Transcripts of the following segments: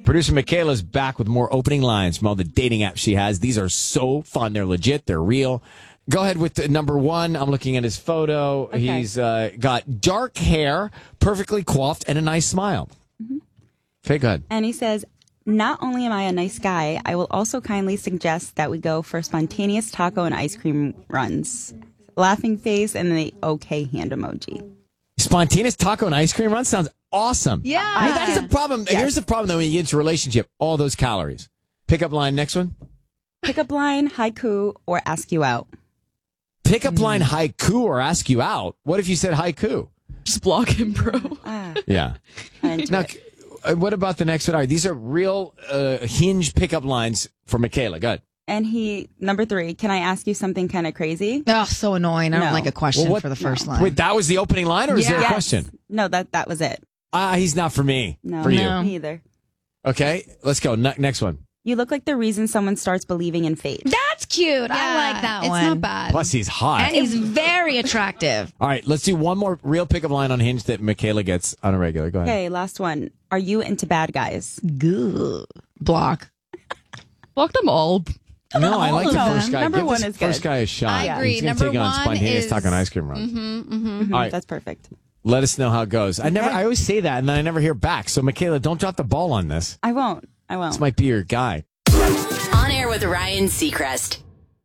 Producer Michaela's back with more opening lines from all the dating apps she has. These are so fun. They're legit. They're real. Go ahead with number one. I'm looking at his photo. Okay. He's got dark hair, perfectly coiffed, and a nice smile. Mm-hmm. Okay, go ahead. And he says, not only am I a nice guy, I will also kindly suggest that we go for spontaneous taco and ice cream runs. Laughing face and the okay hand emoji. Spontaneous taco and ice cream run sounds awesome. Yeah. That's the problem. Yes. Here's the problem, though, when you get into a relationship. All those calories. Pickup line, next one. Pickup line, haiku, or ask you out. Pickup line, haiku, or ask you out? What if you said haiku? Just block him, bro. Yeah. Now, what about the next one? All right, these are real Hinge pickup lines for Michaela. Go ahead. And number three, can I ask you something kind of crazy? Oh, so annoying. I don't like a question for the first line. Wait, that was the opening line, or is there a question? No, that was it. He's not for me. No, for you. Me either. Okay, let's go. Next one. You look like the reason someone starts believing in fate. That's cute. Yeah, I like that one. It's not bad. Plus, he's hot. And he's very attractive. All right, let's do one more real pickup line on Hinge that Michaela gets on a regular. Go ahead. Okay, last one. Are you into bad guys? Good. Block. Block them all. No, I like the first guy. Number one is good. First guy a shot. I agree. He's going to take on spontaneous taco and ice cream run. All right, that's perfect. Let us know how it goes. I always say that, and then I never hear back. So, Michaela, don't drop the ball on this. I won't. This might be your guy. On air with Ryan Seacrest.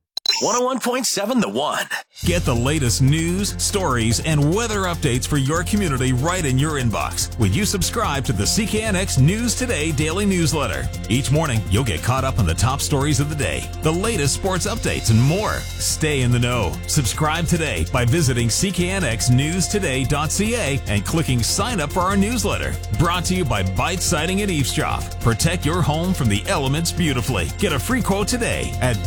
101.7 The One. Get the latest news, stories, and weather updates for your community right in your inbox when you subscribe to the CKNX News Today daily newsletter. Each morning, you'll get caught up on the top stories of the day, the latest sports updates, and more. Stay in the know. Subscribe today by visiting cknxnewstoday.ca and clicking sign up for our newsletter. Brought to you by Bite Siding and Eavesdrop. Protect your home from the elements beautifully. Get a free quote today at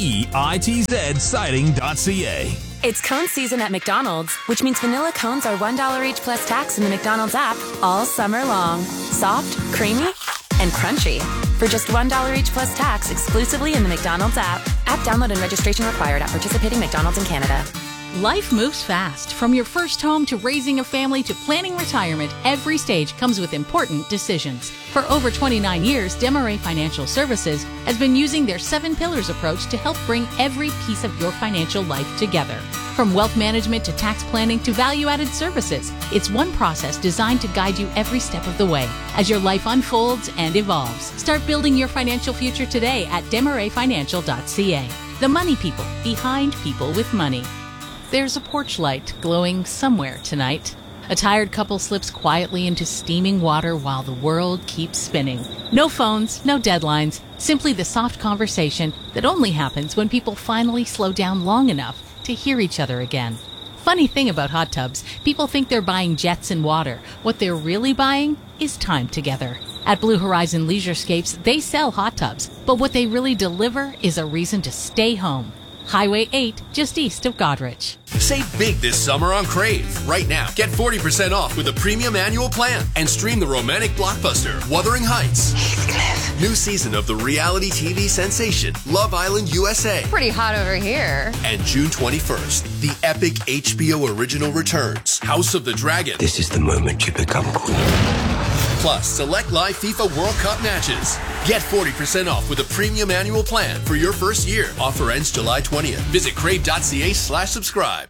BEITZsiding.ca. It's cone season at McDonald's, which means vanilla cones are $1 each plus tax in the McDonald's app all summer long. Soft, creamy, and crunchy. For just $1 each plus tax exclusively in the McDonald's app. App download and registration required at participating McDonald's in Canada. Life moves fast. From your first home to raising a family to planning retirement, every stage comes with important decisions. For over 29 years, Desmarais Financial Services has been using their 7 pillars approach to help bring every piece of your financial life together. From wealth management to tax planning to value-added services, it's one process designed to guide you every step of the way as your life unfolds and evolves. Start building your financial future today at Desmarais.ca. The money people behind people with money. There's a porch light glowing somewhere tonight. A tired couple slips quietly into steaming water while the world keeps spinning. No phones, no deadlines, simply the soft conversation that only happens when people finally slow down long enough to hear each other again. Funny thing about hot tubs, people think they're buying jets and water. What they're really buying is time together. At Blue Horizon Leisurescapes, they sell hot tubs, but what they really deliver is a reason to stay home. Highway 8, just east of Goderich. Save big this summer on Crave. Right now, get 40% off with a premium annual plan and stream the romantic blockbuster Wuthering Heights. Heathcliff. New season of the reality TV sensation Love Island USA. Pretty hot over here. And June 21st, the epic HBO original returns House of the Dragon. This is the moment you become queen. Plus, select live FIFA World Cup matches. Get 40% off with a premium annual plan for your first year. Offer ends July 20th. Visit crave.ca/subscribe.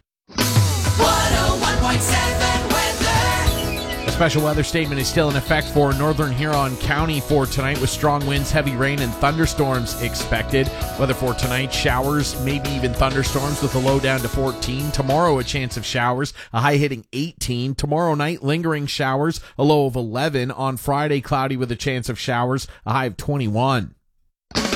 101.7 weather. A special weather statement is still in effect for northern Huron County for tonight with strong winds, heavy rain, and thunderstorms expected. Weather for tonight, showers, maybe even thunderstorms with a low down to 14. Tomorrow, a chance of showers, a high hitting 18. Tomorrow night, lingering showers, a low of 11. On Friday, cloudy with a chance of showers, a high of 21.